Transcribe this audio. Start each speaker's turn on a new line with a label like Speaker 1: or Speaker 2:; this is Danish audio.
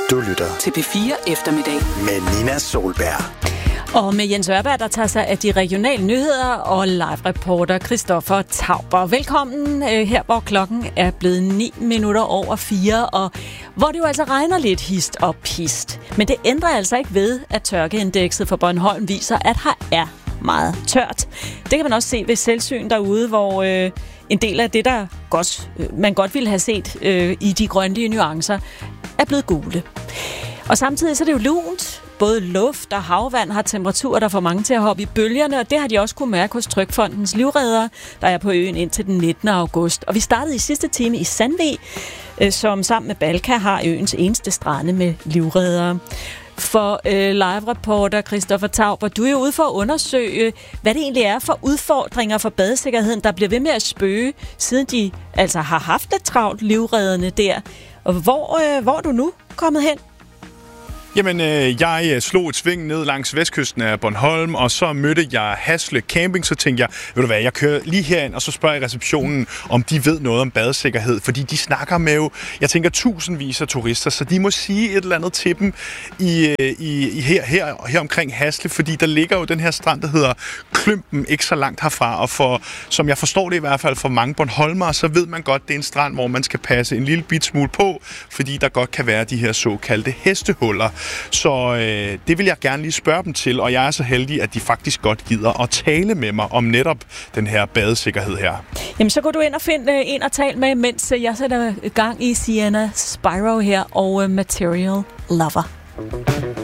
Speaker 1: Du lytter
Speaker 2: til P4 Eftermiddag
Speaker 1: med Nina Solberg.
Speaker 3: Og med Jens Ørberg, der tager sig af de regionale nyheder, og live-reporter Christoffer Tauber. Velkommen her, hvor klokken er blevet 4:09, og hvor det jo altså regner lidt hist og pist. Men det ændrer altså ikke ved, at tørkeindekset for Bornholm viser, at her er meget tørt. Det kan man også se ved selvsyn derude, hvor en del af det, der man godt ville have set i de grønlige nuancer, er blevet gule. Og samtidig så er det jo lunt. Både luft og havvand har temperaturer, der får mange til at hoppe i bølgerne, og det har de også kunne mærke hos Trygfondens livreddere, der er på øen indtil den 19. august. Og vi startede i sidste time i Sandvig, som sammen med Balka har øens eneste strande med livreddere. For live-reporter Christoffer Tauber, du er jo ude for at undersøge, hvad det egentlig er for udfordringer for badesikkerheden, der bliver ved med at spøge, siden de altså har haft et travlt livredderne der. Og hvor er du nu kommet hen?
Speaker 4: Jamen, jeg slog et sving ned langs vestkysten af Bornholm, og så mødte jeg Hasle Camping, så tænkte jeg, ved du hvad, jeg kører lige herind, og så spørger jeg receptionen, om de ved noget om badesikkerhed, fordi de snakker med jo, jeg tænker, tusindvis af turister, så de må sige et eller andet til dem her omkring Hasle, fordi der ligger jo den her strand, der hedder Klumpen, ikke så langt herfra, og som jeg forstår det i hvert fald for mange bornholmere, så ved man godt, det er en strand, hvor man skal passe en lille bit smule på, fordi der godt kan være de her såkaldte hestehuller. Så det vil jeg gerne lige spørge dem til, og jeg er så heldig, at de faktisk godt gider at tale med mig om netop den her badesikkerhed her. Jamen,
Speaker 3: så går du ind og find en at tale med, mens jeg sætter gang i Sienna Spyro her og Material Lover.